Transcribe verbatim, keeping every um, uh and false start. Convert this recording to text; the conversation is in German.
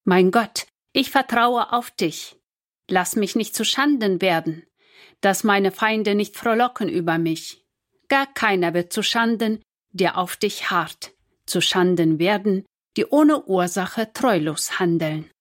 Mein Gott, ich vertraue auf dich. Lass mich nicht zu Schanden werden, dass meine Feinde nicht frohlocken über mich. Gar keiner wird zu Schanden, der auf dich harrt, zu Schanden werden, die ohne Ursache treulos handeln.